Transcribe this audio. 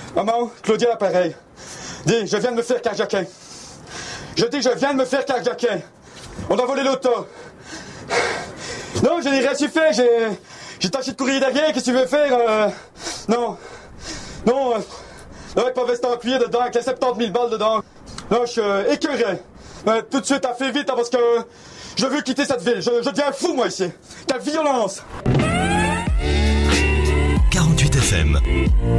Maman, Claudia l'appareil. Dis, je viens de me faire carjacker. Je dis, je viens de me faire carjacker. On a volé l'auto. Non, je n'ai rien su faire. J'ai tâché de courir derrière. Qu'est-ce que tu veux faire Non. Non. Avec ma veste en cuir dedans, avec les 70 000 balles dedans. Non, je suis écœuré. Tout de suite, t'as fait vite hein, parce que je veux quitter cette ville. Je deviens fou, moi, ici. Quelle violence. 48 FM.